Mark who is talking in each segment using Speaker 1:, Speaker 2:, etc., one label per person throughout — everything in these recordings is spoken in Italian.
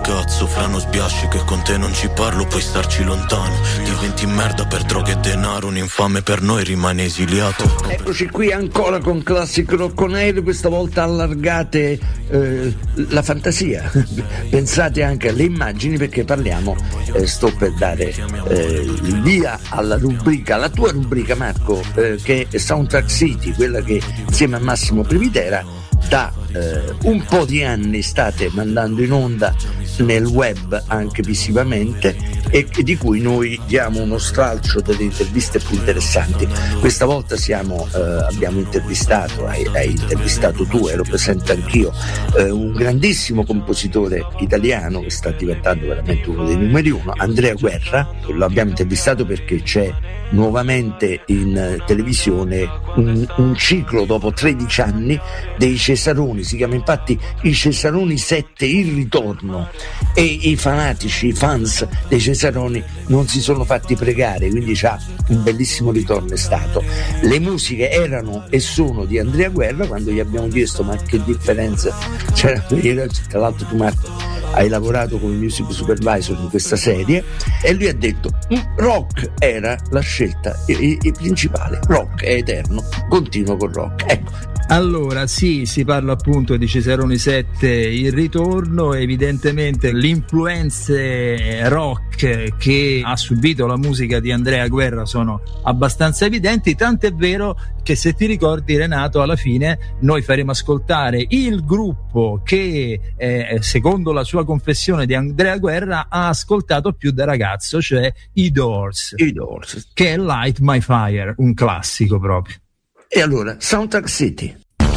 Speaker 1: cazzo, fra non sbiasci che con te non ci parlo, puoi starci lontano. Diventi merda per droghe e denaro, un infame per noi rimane esiliato.
Speaker 2: Eccoci qui ancora con Classic Rock on Air, questa volta allargate la fantasia, pensate anche alle immagini, perché parliamo, sto per dare il via alla rubrica, la tua rubrica Marco, che è Soundtrack City, quella che insieme a Massimo Privitera da un po' di anni state mandando in onda nel web anche visivamente, e di cui noi diamo uno stralcio delle interviste più interessanti. Questa volta abbiamo intervistato, hai intervistato tu, ero presente anch'io, un grandissimo compositore italiano che sta diventando veramente uno dei numeri uno, Andrea Guerra. Lo abbiamo intervistato perché c'è nuovamente in televisione un ciclo dopo 13 anni dei Cesaroni, si chiama infatti i Cesaroni 7 il ritorno, e i fanatici, i fans dei Cesaroni non si sono fatti pregare, quindi c'ha un bellissimo ritorno è stato. Le musiche erano e sono di Andrea Guerra. Quando gli abbiamo chiesto ma che differenza c'era, tra l'altro tu Marco hai lavorato come music supervisor in questa serie, e lui ha detto rock era la scelta principale, rock è eterno, continuo con rock. Ecco.
Speaker 3: Allora sì, si parla appunto di Cesaroni 7 il ritorno. Evidentemente le influenze rock che ha subito la musica di Andrea Guerra sono abbastanza evidenti, tant'è vero che, se ti ricordi Renato, alla fine noi faremo ascoltare il gruppo che secondo la sua confessione di Andrea Guerra ha ascoltato più da ragazzo, cioè i Doors, che è Light My Fire, un classico proprio.
Speaker 2: E allora, Soundtrack City.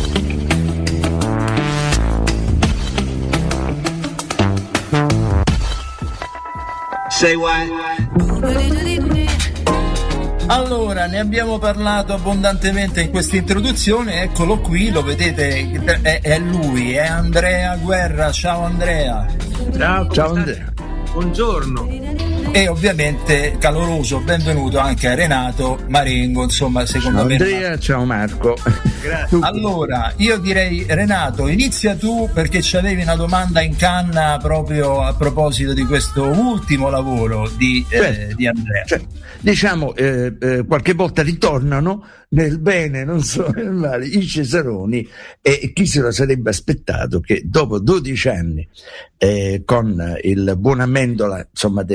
Speaker 4: Say what?
Speaker 3: Allora, ne abbiamo parlato abbondantemente in questa introduzione, eccolo qui, lo vedete, è lui, è Andrea Guerra. Ciao Andrea.
Speaker 2: Ciao Andrea.
Speaker 4: Buongiorno.
Speaker 3: E ovviamente caloroso benvenuto anche a Renato Marengo, insomma, secondo
Speaker 2: ciao
Speaker 3: me.
Speaker 2: Andrea, ciao Marco.
Speaker 4: Grazie.
Speaker 3: Allora, io direi, Renato, inizia tu, perché c'avevi una domanda in canna proprio a proposito di questo ultimo lavoro di Andrea.
Speaker 2: Diciamo, qualche volta ritornano nel bene, non so nel male, i Cesaroni, e chi se lo sarebbe aspettato che dopo 12 anni con il buon Amendola, insomma,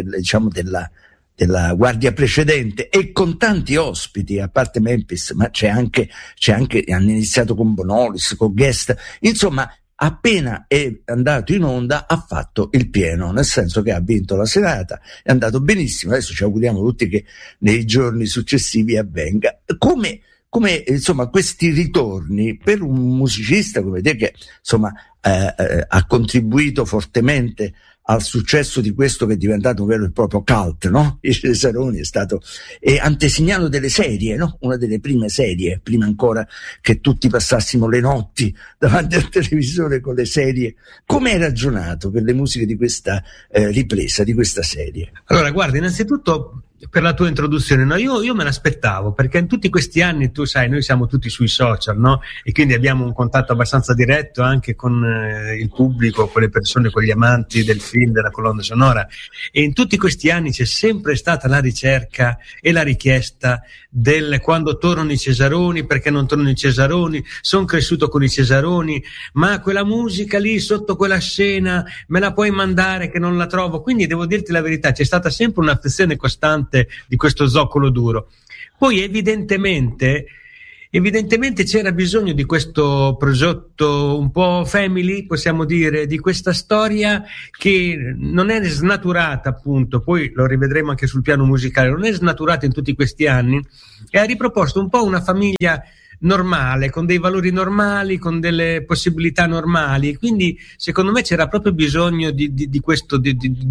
Speaker 2: della guardia precedente, e con tanti ospiti, a parte Memphis, ma c'è anche hanno iniziato con Bonolis, con Guest, insomma, appena è andato in onda ha fatto il pieno, nel senso che ha vinto la serata, è andato benissimo. Adesso ci auguriamo tutti che nei giorni successivi avvenga. Come insomma questi ritorni per un musicista come te, che insomma ha contribuito fortemente al successo di questo che è diventato un vero e proprio cult, no? I Cesaroni è stato antesignano delle serie, no? Una delle prime serie, prima ancora che tutti passassimo le notti davanti al televisore con le serie. Come hai ragionato per le musiche di questa ripresa, di questa serie?
Speaker 4: Allora, guarda, innanzitutto per la tua introduzione, no? Io me l'aspettavo, perché in tutti questi anni, tu sai, noi siamo tutti sui social, no? E quindi abbiamo un contatto abbastanza diretto anche con il pubblico, con le persone, con gli amanti del film, della colonna sonora, e in tutti questi anni c'è sempre stata la ricerca e la richiesta del quando tornano i Cesaroni, perché non tornano i Cesaroni, sono cresciuto con i Cesaroni, ma quella musica lì sotto quella scena me la puoi mandare che non la trovo. Quindi devo dirti la verità, c'è stata sempre un'affezione costante di questo zoccolo duro. Poi evidentemente c'era bisogno di questo progetto un po' family, possiamo dire, di questa storia che non è snaturata, appunto, poi lo rivedremo anche sul piano musicale, non è snaturata in tutti questi anni, e ha riproposto un po' una famiglia normale, con dei valori normali, con delle possibilità normali. Quindi secondo me c'era proprio bisogno di questo,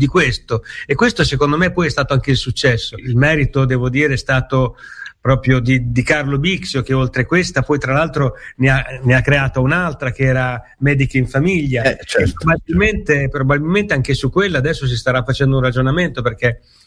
Speaker 4: e questo secondo me poi è stato anche il successo. Il merito, devo dire, è stato proprio di Carlo Bixio, che oltre questa poi tra l'altro ne ha creato un'altra che era Mediche in Famiglia.
Speaker 2: Certo.
Speaker 4: Probabilmente anche su quella adesso si starà facendo un ragionamento, perché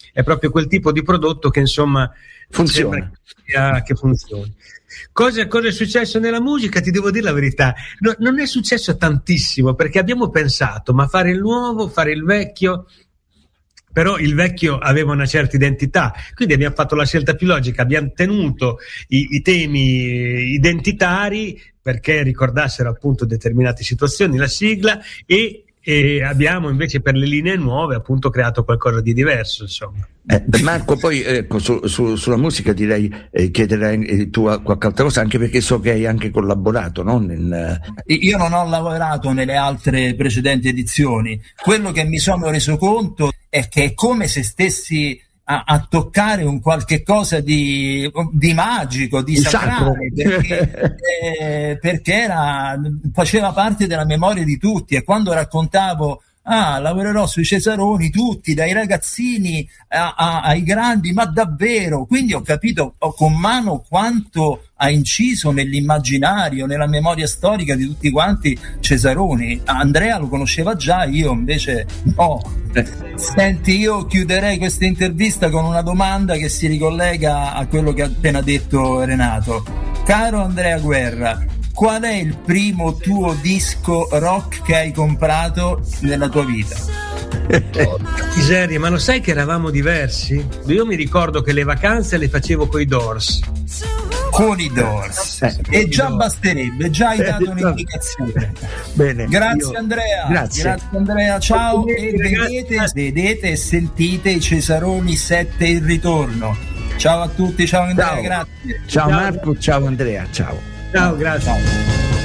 Speaker 4: è proprio quel tipo di prodotto che insomma
Speaker 2: funziona,
Speaker 4: che funzioni. Cosa è successo nella musica? Ti devo dire la verità, non è successo tantissimo, perché abbiamo pensato, ma fare il nuovo, fare il vecchio, però il vecchio aveva una certa identità, quindi abbiamo fatto la scelta più logica, abbiamo tenuto i temi identitari perché ricordassero appunto determinate situazioni, la sigla, e abbiamo invece per le linee nuove appunto creato qualcosa di diverso, insomma.
Speaker 2: Marco, poi ecco, sulla musica direi chiederei tu qualche altra cosa, anche perché so che hai anche collaborato, no?
Speaker 3: Io non ho lavorato nelle altre precedenti edizioni. Quello che mi sono reso conto è che è come se stessi a toccare un qualche cosa di magico, di sacrale, perché faceva parte della memoria di tutti, e quando raccontavo lavorerò sui Cesaroni, tutti, dai ragazzini ai grandi, ma davvero? Quindi ho capito con mano quanto ha inciso nell'immaginario, nella memoria storica di tutti quanti Cesaroni. Andrea lo conosceva già, io invece no. Senti, io chiuderei questa intervista con una domanda che si ricollega a quello che ha appena detto Renato. Caro Andrea Guerra, qual è il primo tuo disco rock che hai comprato nella tua vita?
Speaker 4: Miseria, ma lo sai che eravamo diversi? Io mi ricordo che le vacanze le facevo coi Doors.
Speaker 3: Con i Doors, e già basterebbe, già hai dato un'indicazione.
Speaker 2: Bene,
Speaker 3: grazie Andrea, grazie Andrea, ciao, e vedete e sentite i Cesaroni 7 il ritorno. Ciao a tutti, ciao Andrea,
Speaker 2: ciao.
Speaker 3: Grazie.
Speaker 2: Ciao Marco, ciao Andrea, ciao.
Speaker 4: Ciao, grazie.
Speaker 3: Ciao.